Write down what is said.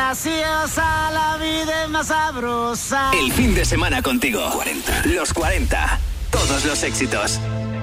graciosa, la vida es más sabrosa. El fin de semana contigo. 40. Los 40. Todos los éxitos.